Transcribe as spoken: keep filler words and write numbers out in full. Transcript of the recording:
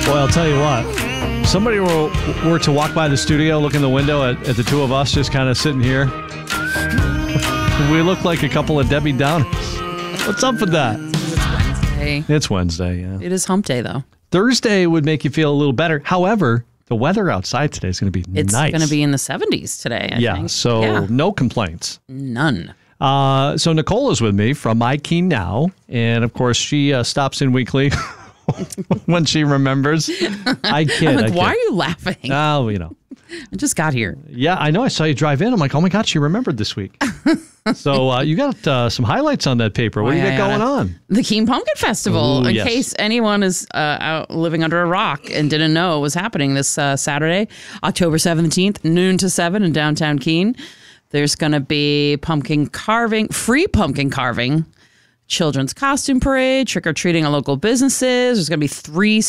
Well, I'll tell you what. Somebody were, were to walk by the studio, look in the window at, at the two of us just kind of sitting here. We look like a couple of Debbie Downers. What's up with that? It's Wednesday. It's Wednesday, yeah. It is hump day, though. Thursday would make you feel a little better. However, the weather outside today is going to be It's nice. going to be in the seventies today, I yeah, think. so Yeah. no complaints. None. Uh, so Nicole is with me from iKey Now, and of course she uh, stops in weekly when she remembers. I kid. I'm like, I kid. why are you laughing? Oh, you know. I just got here. Yeah, I know. I saw you drive in. I'm like, oh my God, she remembered this week. So uh, you got uh, some highlights on that paper. What do you Why, got I going oughta- on? The Keene Pumpkin Festival, Ooh, in yes. case anyone is uh, out living under a rock and didn't know it was happening this uh, Saturday, October seventeenth, noon to seven in downtown Keene. There's going to be pumpkin carving, free pumpkin carving, children's costume parade, trick-or-treating at local businesses. There's going to be three